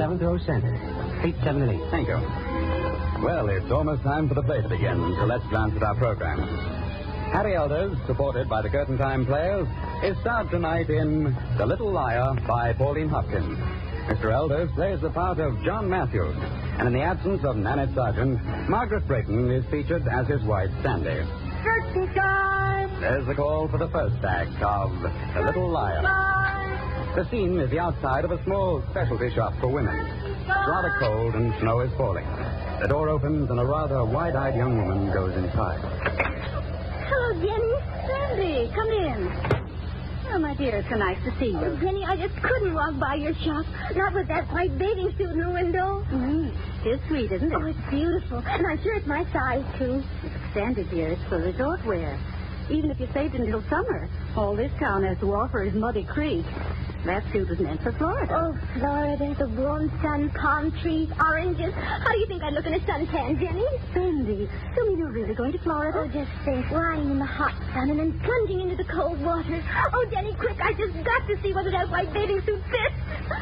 7th Row Center. 878. Thank you. Well, it's almost time for the play to begin, so let's glance at our program. Harry Elders, supported by the Curtain Time Players, is starred tonight in The Little Liar by Pauline Hopkins. Mr. Elders plays the part of John Matthews, and in the absence of Nanette Sargent, Margaret Brayton is featured as his wife, Sandy. Curtain time! There's the call for the first act of The Little Liar. The scene is the outside of a small specialty shop for women. It's rather cold and snow is falling. The door opens and a rather wide-eyed young woman goes inside. Hello, Jenny. Sandy, come in. Oh, my dear, it's so nice to see you. Oh, Jenny, I just couldn't walk by your shop. Not with that white bathing suit in the window. It's sweet, isn't it? Oh, it's beautiful. And I'm sure it's my size, too. Sandy, dear, it's for resort wear. Even if you saved until summer, all this town has to offer is Muddy Creek. That suit was meant for Florida. Oh, Florida, the warm sun, palm trees, oranges. How do you think I'd look in a suntan, Jenny? Sandy, you mean you're really going to Florida? Oh, just think, lying in the hot sun and then plunging into the cold water. Oh, Jenny, quick, I just got to see whether that white bathing suit fits.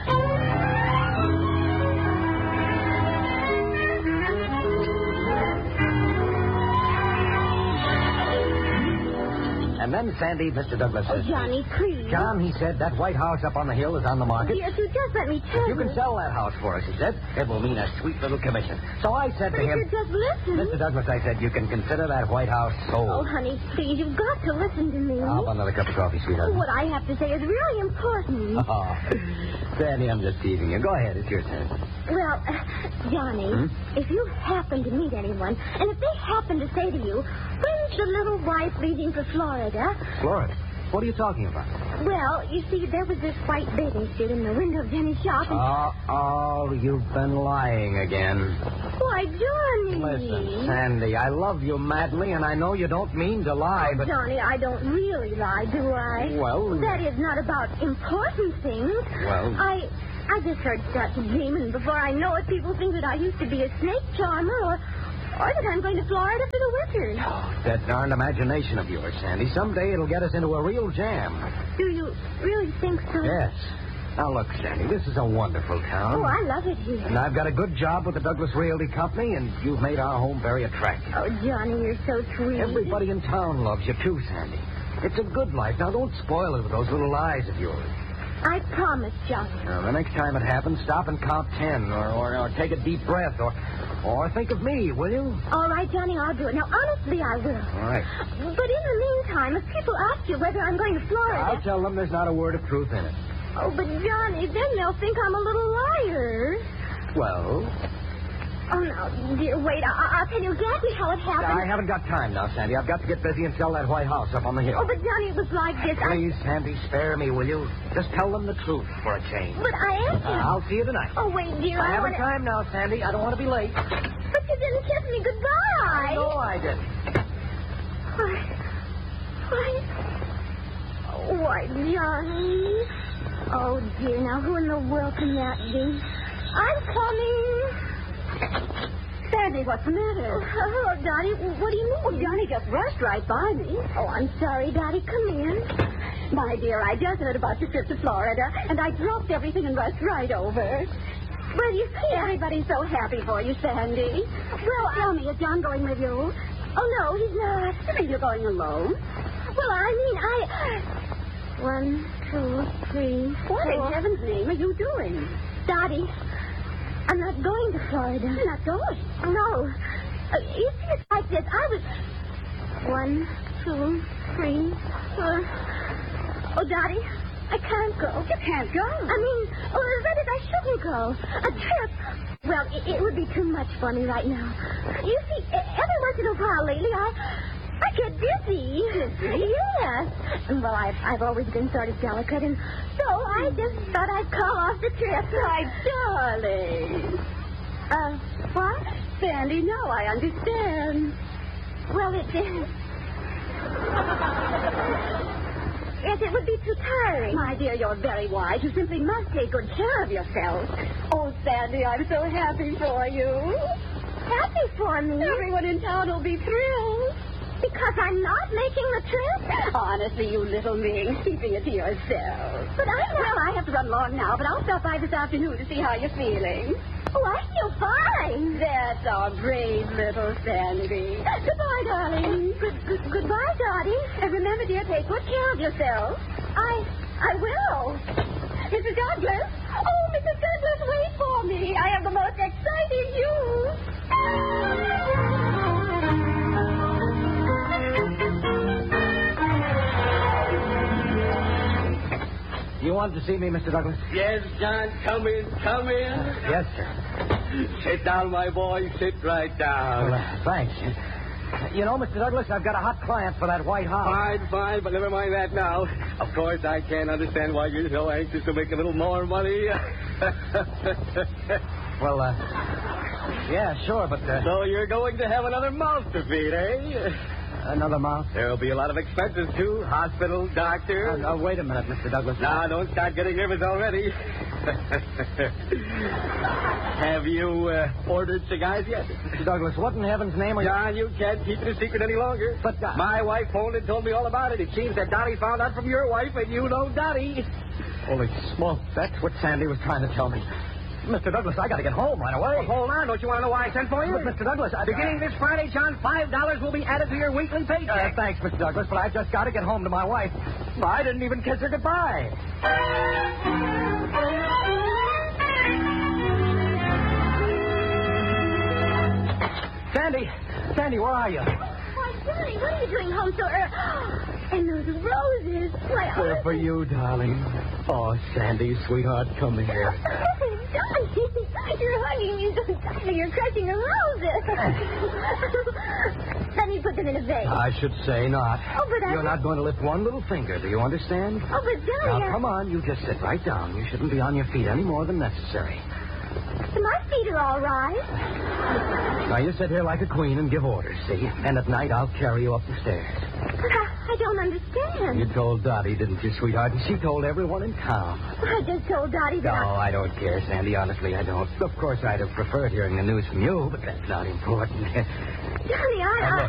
And then, Sandy, Mr. Douglas says... Oh, Johnny, please. John, he said, that white house up on the hill is on the market. Yes, you just let me tell You can sell that house for us, he said. It will mean a sweet little commission. So I said to him... But just listen. Mr. Douglas, I said, you can consider that white house sold. Oh, honey, please, you've got to listen to me. How about another cup of coffee, sweetheart? What I have to say is really important. Oh, Sandy, I'm just teasing you. Go ahead, it's your turn. Well, Johnny, if you happen to meet anyone, and if they happen to say to you, when's the little wife leaving for Florida? Florida? What are you talking about? Well, you see, there was this white bathing suit in the window of Jenny's shop, and... You've been lying again. Why, Johnny! Listen, Sandy, I love you madly, and I know you don't mean to lie, but... Johnny, I don't really lie, do I? Well... That is not about important things. Well... I just heard start to dream, and before I know it, people think that I used to be a snake charmer, or that I'm going to Florida for the winter. Oh, that darned imagination of yours, Sandy. Someday it'll get us into a real jam. Do you really think so? Yes. Now, look, Sandy, this is a wonderful town. Oh, I love it here. And I've got a good job with the Douglas Realty Company, and you've made our home very attractive. Oh, Johnny, you're so sweet. Everybody in town loves you, too, Sandy. It's a good life. Now, don't spoil it with those little lies of yours. I promise, Johnny. Now, the next time it happens, stop and count 10, or take a deep breath, or think of me, will you? All right, Johnny, I'll do it. Now, honestly, I will. All right. But in the meantime, if people ask you whether I'm going to Florida... I'll tell them there's not a word of truth in it. Oh, but Johnny, then they'll think I'm a little liar. Well... Oh, now, dear, wait. I'll tell you exactly how it happened. I haven't got time now, Sandy. I've got to get busy and sell that white house up on the hill. Oh, but Johnny, it was like this. Please, Sandy, spare me, will you? Just tell them the truth for a change. But I asked you. I'll see you tonight. Oh, wait, dear. I haven't time now, Sandy. I don't want to be late. But you didn't kiss me goodbye. No, I didn't. Why, Johnny. Oh, dear. Now, who in the world can that be? I'm coming. Sandy, what's the matter? Oh, hello, Dottie. What do you mean? Well, Johnny just rushed right by me. Oh, I'm sorry, Dottie. Come in. My dear, I just heard about your trip to Florida, and I dropped everything and rushed right over. Well, you see, everybody's so happy for you, Sandy. Well, tell me, is John going with you? Oh, no, he's not. You mean you're going alone? Well, I mean, 1, 2, 3, 4. What in heaven's name are you doing? Dottie, I'm not going to Florida. You're not going? No. You see, it's like this. I was... 1, 2, 3, 4. Oh, Dottie, I can't go. You can't go? I mean, that is, I shouldn't go. A trip. Well, it would be too much for me right now. You see, every once in a while lately, I get dizzy. Dizzy? Yes. Well, I've always been sort of delicate, and so I just thought I'd call off the trip. My darling. What? Sandy, now I understand. Well, Yes, it would be too tiring. My dear, you're very wise. You simply must take good care of yourself. Oh, Sandy, I'm so happy for you. Happy for me? Everyone in town will be thrilled. Because I'm not making the trip? Honestly, you little Ming, keeping it to yourself. But Well, I have to run along now, but I'll stop by this afternoon to see how you're feeling. Oh, I feel fine. That's our brave little Sandy. Goodbye, darling. Goodbye, Dottie. And remember, dear, take good care of yourself. I will. Mrs. Douglas. Oh, Mrs. Douglas, wait for me. I have the most exciting news. You wanted to see me, Mr. Douglas? Yes, John, come in, come in. Yes, sir. Sit down, my boy, sit right down. Well, thanks. You know, Mr. Douglas, I've got a hot client for that White House. Fine, but never mind that now. Of course, I can't understand why you're so anxious to make a little more money. Well, yeah, sure, but... So you're going to have another mouth to feed, eh? Another mouth? There'll be a lot of expenses, too. Hospital, doctor. Wait a minute, Mr. Douglas. Now, don't start getting nervous already. Have you ordered cigars yet? Mr. Douglas, what in heaven's name are you... John, you can't keep it a secret any longer. But, my wife phoned and told me all about it. It seems that Dottie found out from your wife, and you know Dottie. Holy smoke, that's what Sandy was trying to tell me. Mr. Douglas, I got to get home right away. Well, hold on. Don't you want to know why I sent for you? But, Mr. Douglas, Beginning this Friday, John, $5 will be added to your weekly paycheck. Thanks, Mr. Douglas, but I just got to get home to my wife. I didn't even kiss her goodbye. Sandy, where are you? Why, Johnny, what are you doing home so early? And those roses. Why, They're for you, darling. Oh, Sandy, sweetheart, come here. Johnny, you're hugging me so tightly you're crushing the roses. Let me put them in a vase. I should say not. Oh, but You're not going to lift one little finger, do you understand? Oh, but Johnny... Now, come on, you just sit right down. You shouldn't be on your feet any more than necessary. My feet are all right. Now, you sit here like a queen and give orders, see? And at night, I'll carry you up the stairs. But I don't understand. You told Dottie, didn't you, sweetheart? And she told everyone in town. I just told Dottie that No, I don't care, Sandy. Honestly, I don't. Of course, I'd have preferred hearing the news from you, but that's not important. Johnny,